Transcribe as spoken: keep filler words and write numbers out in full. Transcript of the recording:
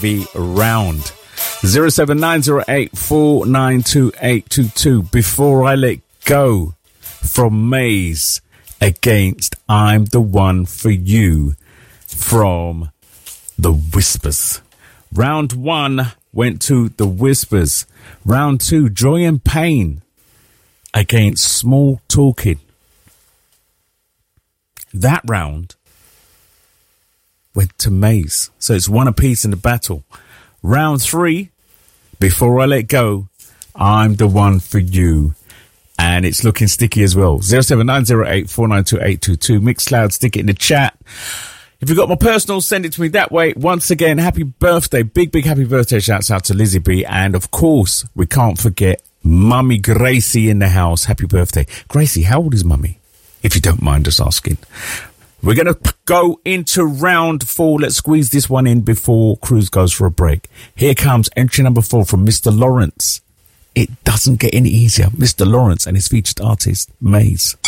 the round. zero seven nine zero eight four nine two eight two two. Before I Let Go from Maze against I'm the One for You from The Whispers. Round one went to The Whispers. Round two, Joy and Pain against Small Talking. That round went to Maze. So it's one apiece in the battle. Round three, Before I Let Go, I'm the One for You. And it's looking sticky as well. zero seven nine zero eight four nine two eight two two. Mixcloud, stick it in the chat. If you've got my personal, send it to me that way. Once again, happy birthday. Big, big happy birthday. Shouts out to Lizzie B. And of course, we can't forget Mummy Gracie in the house. Happy birthday. Gracie, how old is Mummy? If you don't mind us asking. We're going to go into round four. Let's squeeze this one in before Cruz goes for a break. Here comes entry number four from Mister Lawrence. It doesn't get any easier. Mister Lawrence and his featured artist, Maze.